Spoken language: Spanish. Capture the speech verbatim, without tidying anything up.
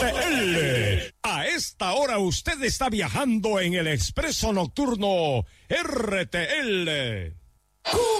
T L. A esta hora usted está viajando en el expreso nocturno R T L.